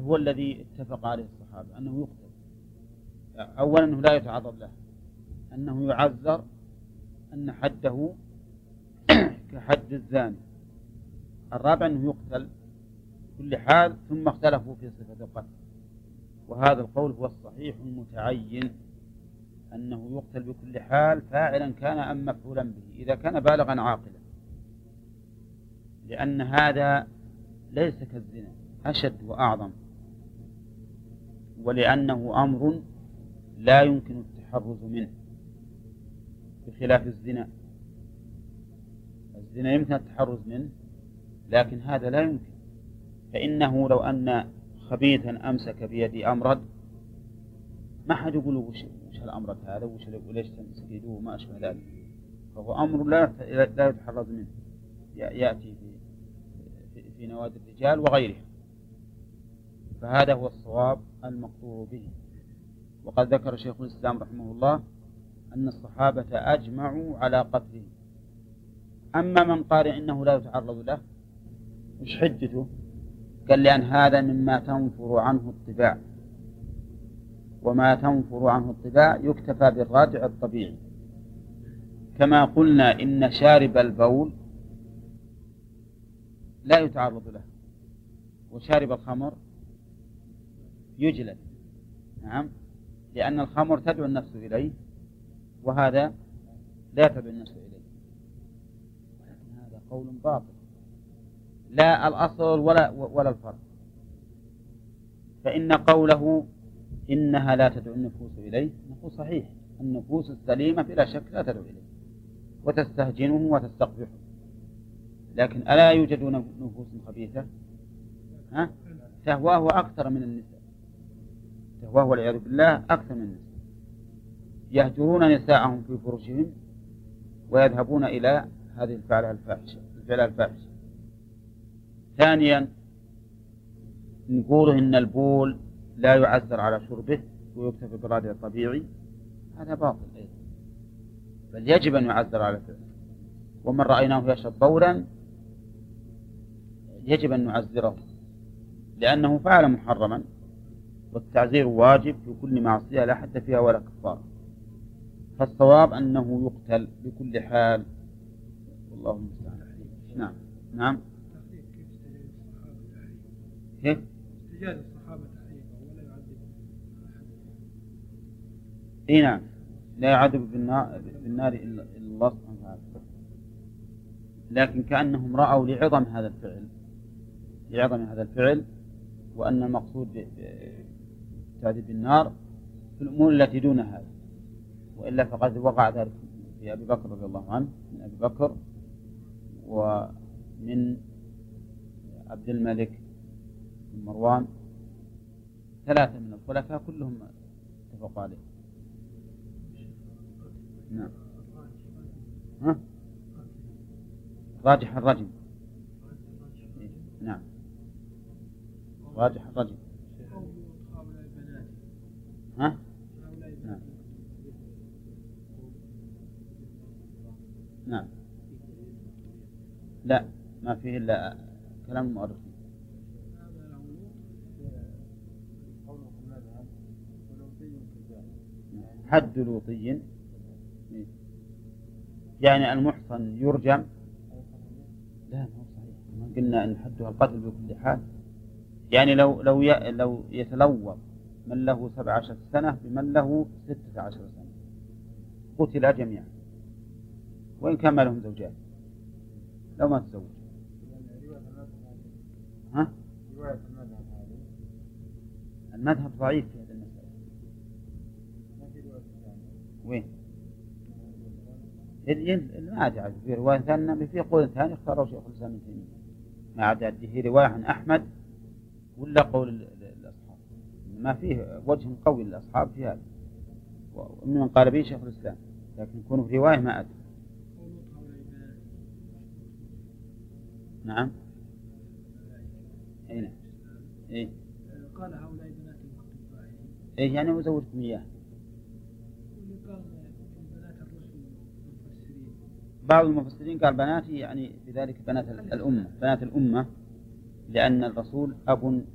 هو الذي اتفق عليه الصحابة أنه يقتل. أولا أنه لا يتعرض له، أنه يعذر، أن حده كحد الزاني. الرابع أنه يقتل كل حال، ثم اختلفوا في صفة القتل، وهذا القول هو الصحيح المتعين، أنه يقتل بكل حال فاعلا كان أم مفعولا به، إذا كان بالغا عاقلا، لأن هذا ليس كالزنا، أشد وأعظم، ولأنه أمر لا يمكن التحرز منه بخلاف الزنا. الزنا يمكن التحرز منه، لكن هذا لا يمكن. فإنه لو أن خبيثا أمسك بيدي أمرد، ما حد يقول وش الأمرد هذا وليش تمسك يده وما أشبه ذلك، فهو أمر لا يتحرز منه، يأتي في نوادي الرجال وغيرها. فهذا هو الصواب المقطوع به. وقد ذكر شيخ الإسلام رحمه الله أن الصحابة أجمعوا على قتله. أما من قال إنه لا يتعرض له، مش حجته؟ قال لأن هذا مما تنفر عنه الطباع، وما تنفر عنه الطباع يكتفى بالرادع الطبيعي، كما قلنا إن شارب البول لا يتعرض له، وشارب الخمر يجلد. نعم، لأن الخمر تدعو النفس إليه، وهذا لا تدعو النفس إليه. ولكن هذا قول باطل، لا الأصل ولا الفرق. فإن قوله إنها لا تدعو النفوس إليه نقول صحيح، النفوس السليمة بلا شك لا تدعو إليه وتستهجنه وتستقبحه، لكن ألا يوجد نفوس خبيثة تهواه أكثر من النساء، تهواه والعياذ بالله أكثر من النساء، يهجرون نساءهم في فرشهم ويذهبون إلى هذه الفعل الفاحشة. ثانيا نقول إن البول لا يعذر على شربه ويكتفي بالرادع الطبيعي، هذا باطل أيضا، بل يجب أن يعذر على فعله. ومن رأيناه يشرب بولا يجب أن نعذره، لأنه فعل محرما، والتعذير واجب في كل معصية لا حد فيها ولا كفار. فالصواب أنه يقتل بكل حال، والله المستعان. نعم. كيف؟ استجاز الصحابة تحريقه ولا يعذب أحد. إيه نعم، لا يعذب بالنار إلا الله سبحانه وتعالى، لكن كأنهم رأوا لعظم هذا الفعل، وأن المقصود بتعذيب النار في الأمور التي دون هذا، وإلا فقد وقع ذلك في أبي بكر رضي الله عنه، من أبي بكر ومن عبد الملك بن مروان، ثلاثة من الخلفاء كلهم اتفقوا عليه. نعم. راجح الرجم. نعم، راجح الرجم. نعم. نعم، لا ما فيه إلا كلام المؤرخين. حد لوطي يعني المحصن يرجم، لا ما هو صحيح، ما قلنا أن حدها القتل بكل حال. يعني لو يتلوط من له 17 سنة بمن له 16 سنة قتل جميعا، وإن كان ما لهم زوجات لو ما تزوج. المذهب ضعيف في هذا المسألة. وين؟ ما عاد في رواية ثانية، في قول ثاني اختاره شيخ الإسلام ابن تيمية، ما عاد في رواية عن أحمد ولا قول الأصحاب، ما فيه وجه قوي للأصحاب في هذا، ومن قال به شيخ الإسلام، لكن يكون في رواية ما أدري. نعم. أين؟ إيه؟ قال هؤلاء بنات المقتول. إيه يعني وزوجكم إياه؟ بعض المفسرين قال بناتي، يعني بذلك بنات الأمة، لأن الرسول أب